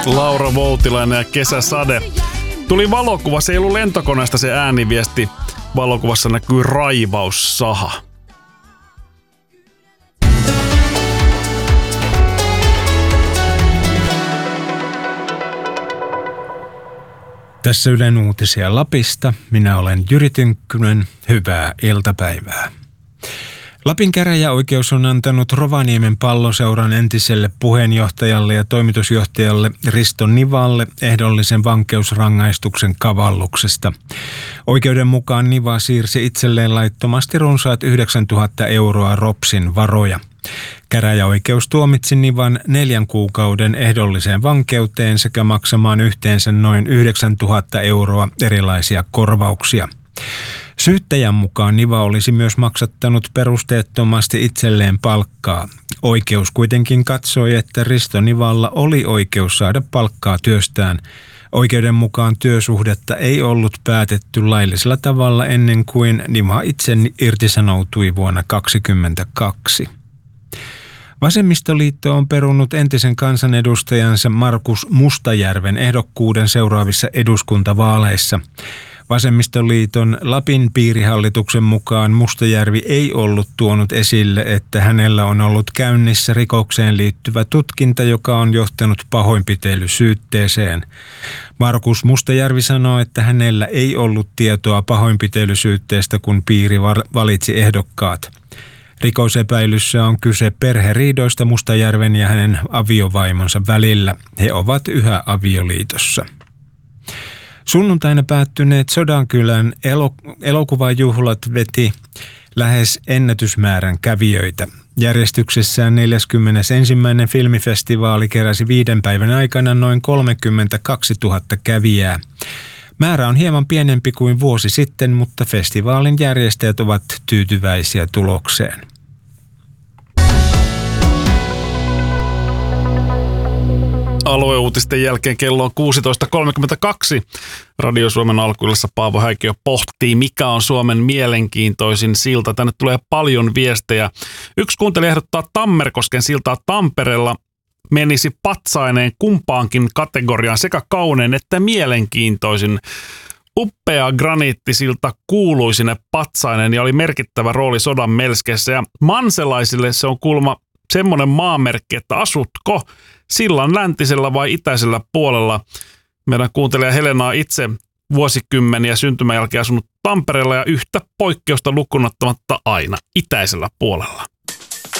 Laura Voutilainen ja Kesäsade. Tuli valokuva, se ei ollut lentokoneesta se ääniviesti. Valokuvassa näkyy raivaussaha. Tässä Ylen uutisia Lapista. Minä olen Jyri Tynkkynen. Hyvää iltapäivää. Lapin käräjäoikeus on antanut Rovaniemen Palloseuran entiselle puheenjohtajalle ja toimitusjohtajalle Risto Nivalle ehdollisen vankeusrangaistuksen kavalluksesta. Oikeuden mukaan Niva siirsi itselleen laittomasti runsaat 9 000 euroa Ropsin varoja. Käräjäoikeus tuomitsi Nivan 4 kuukauden ehdolliseen vankeuteen sekä maksamaan yhteensä noin 9 000 euroa erilaisia korvauksia. Syyttäjän mukaan Niva olisi myös maksattanut perusteettomasti itselleen palkkaa. Oikeus kuitenkin katsoi, että Risto Nivalla oli oikeus saada palkkaa työstään. Oikeuden mukaan työsuhdetta ei ollut päätetty laillisella tavalla ennen kuin Niva itse irtisanoutui vuonna 2022. Vasemmistoliitto on perunut entisen kansanedustajansa Markus Mustajärven ehdokkuuden seuraavissa eduskuntavaaleissa. Vasemmistoliiton Lapin piirihallituksen mukaan Mustajärvi ei ollut tuonut esille, että hänellä on ollut käynnissä rikokseen liittyvä tutkinta, joka on johtanut pahoinpitelysyytteeseen. Markus Mustajärvi sanoo, että hänellä ei ollut tietoa pahoinpitelysyytteestä, kun piiri valitsi ehdokkaat. Rikosepäilyssä on kyse perheriidoista Mustajärven ja hänen aviovaimonsa välillä. He ovat yhä avioliitossa. Sunnuntaina päättyneet Sodankylän elokuvajuhlat veti lähes ennätysmäärän kävijöitä. Järjestyksessään 41. filmifestivaali keräsi 5 päivän aikana noin 32 000 kävijää. Määrä on hieman pienempi kuin vuosi sitten, mutta festivaalin järjestäjät ovat tyytyväisiä tulokseen. Alueuutisten jälkeen kello on 16.32. Radio Suomen alkuillassa Paavo Häikiö pohtii, mikä on Suomen mielenkiintoisin silta. Tänne tulee paljon viestejä. Yksi kuuntelija ehdottaa Tammerkosken siltaa Tampereella. Menisi patsaineen kumpaankin kategoriaan, sekä kaunein että mielenkiintoisin. Uppea graniittisilta kuului sinne patsaineen ja oli merkittävä rooli sodan melskeissä. Ja manselaisille se on kuulemma semmoinen maamerkki, että asutko sillan läntisellä vai itäisellä puolella. Meidän kuuntelija Helena on itse vuosikymmeniä syntymän jälkeen asunut Tampereella ja yhtä poikkeusta lukunottamatta aina itäisellä puolella.